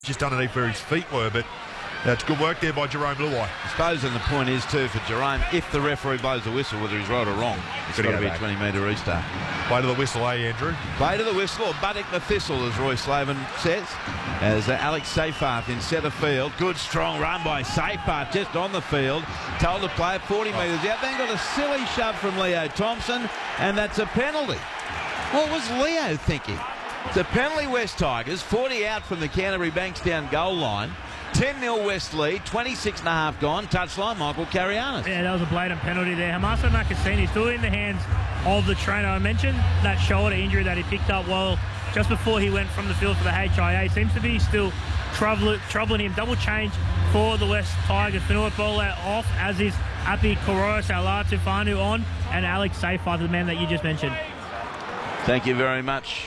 just underneath where his feet were, but that's good work there by Jerome Luai. I suppose, and the point is too for Jerome, if the referee blows the whistle, whether he's right or wrong, it's got to be a 20-metre restart. Play to the whistle, Andrew? Play to the whistle, or buttock the thistle, as Roy Slaven says. As Alex Seyfarth in centre field. Good strong run by Seyfarth just on the field. Told to play it 40 metres out. Then got a silly shove from Leo Thompson, and that's a penalty. What was Leo thinking? It's a penalty, West Tigers. 40 out from the Canterbury Bankstown goal line. 10-0 West lead, 26.5 gone. Touchline, Michael Carianis. Yeah, that was a blatant penalty there. Hamaso Makasini still in the hands of the trainer. I mentioned that shoulder injury that he picked up just before he went from the field for the HIA. Seems to be still troubling him. Double change for the West Tigers. Fanua Bola off, as is Api Kororos, Alaa Tufanu on, and Alex Seyfarth, the man that you just mentioned. Thank you very much.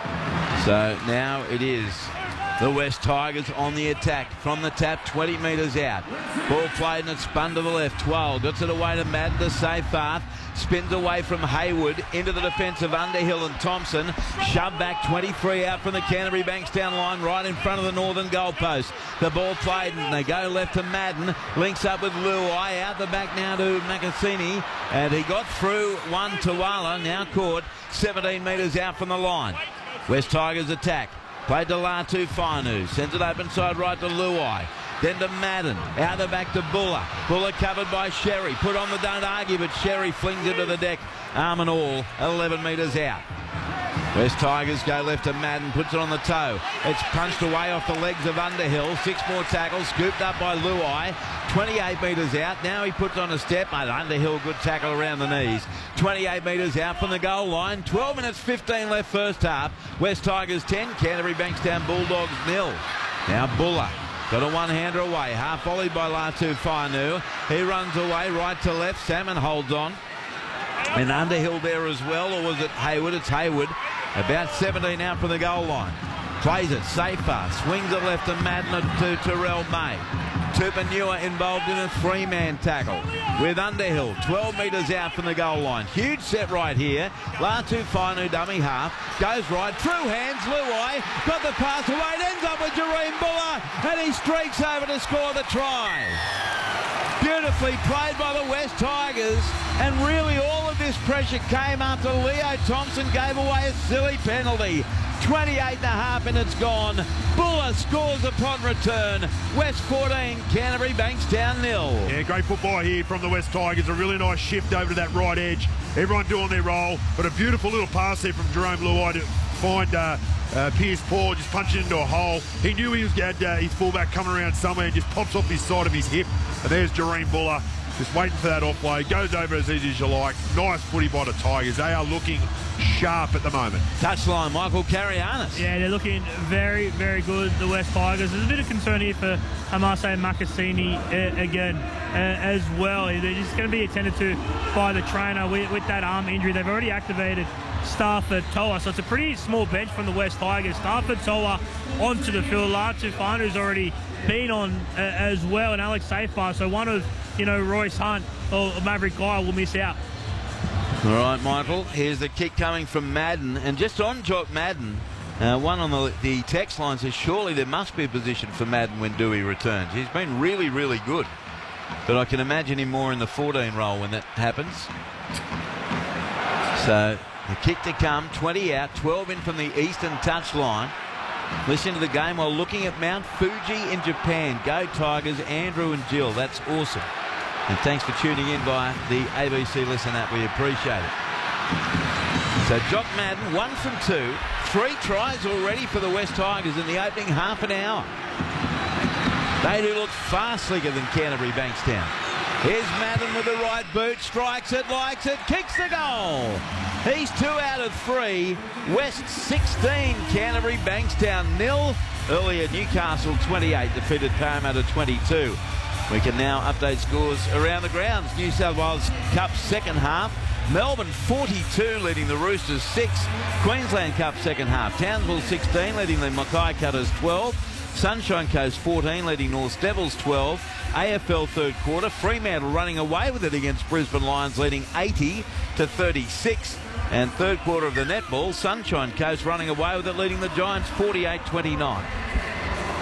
So now it is the West Tigers on the attack from the tap, 20 metres out. Ball played and it's spun to the left. 12 gets it away to Madden to Seyfarth. Spins away from Hayward into the defence of Underhill and Thompson. Shoved back, 23 out from the Canterbury Bankstown line, right in front of the northern goalpost. The ball played and they go left to Madden. Links up with Luai. Out the back now to Makasini. And he got through one to Wala. Now caught 17 metres out from the line. West Tigers attack. Played to Latu Fainu. Sends it open side right to Luai. Then to Madden. Out the back to Buller. Buller covered by Sherry. Put on the don't argue, but Sherry flings it to the deck. Arm and all, 11 metres out. West Tigers go left to Madden. Puts it on the toe. It's punched away off the legs of Underhill. 6 more tackles. Scooped up by Luai. 28 metres out. Now he puts on a step. Underhill, good tackle around the knees. 28 metres out from the goal line. 12 minutes 15 left first half. West Tigers 10. Canterbury Bankstown Bulldogs 0. Now Buller. Got a one-hander away. Half volleyed by Latu Fainu. He runs away right to left. Salmon holds on. And Underhill there as well. Or was it Hayward? It's Hayward. About 17 out from the goal line. Plays it. Seyfarth. Swings it left to Madden to Terrell May. Tupanua involved in a 3-man tackle with Underhill 12 metres out from the goal line. Huge set right here. Latu Fainu, dummy half, goes right through hands. Luai got the pass away. It ends up with Jareen Buller, and he streaks over to score the try. Beautifully played by the West Tigers, and really all of this pressure came after Leo Thompson gave away a silly penalty. 28.5 minutes gone. Buller scores upon return. West 14, Canterbury Bankstown 0. Yeah, great football here from the West Tigers. A really nice shift over to that right edge. Everyone doing their role, but a beautiful little pass there from Jerome Luai to find Pierce Paul, just punch it into a hole. He knew he had his fullback coming around somewhere and just pops off his side of his hip. And there's Jareen Buller, just waiting for that offload. Goes over as easy as you like. Nice footy by the Tigers. They are looking sharp at the moment. Touchline, Michael Carianis. Yeah, they're looking very, very good, the West Tigers. There's a bit of concern here for Hamaso Makasini again as well. They're just going to be attended to by the trainer with that arm injury. They've already activated Stafford Toa, so it's a pretty small bench from the West Tigers. Stafford Toa onto the field. Latu Fanu's already been on as well, and Alex Seyfarth. So one of, Royce Hunt or Maverick Guy will miss out. All right, Michael, here's the kick coming from Madden, and just on Jock Madden, one on the text line says surely there must be a position for Madden when Dewey returns. He's been really, really good, but I can imagine him more in the 14 role when that happens. So the kick to come, 20 out, 12 in from the eastern touchline. Listen to the game while looking at Mount Fuji in Japan. Go Tigers, Andrew and Jill. That's awesome. And thanks for tuning in via the ABC Listen app. We appreciate it. So Jock Madden, 1 from 2. 3 tries already for the West Tigers in the opening half an hour. They do look far slicker than Canterbury Bankstown. Here's Madden with the right boot. Strikes it, likes it, kicks the goal. He's 2 out of 3. West 16, Canterbury Bankstown 0. Earlier, Newcastle 28 defeated Parramatta 22. We can now update scores around the grounds. New South Wales Cup second half. Melbourne 42 leading the Roosters 6. Queensland Cup second half. Townsville 16 leading the Mackay Cutters 12. Sunshine Coast 14 leading North Devils 12. AFL third quarter. Fremantle running away with it against Brisbane Lions leading 80-36. And third quarter of the netball, Sunshine Coast running away with it leading the Giants 48-29.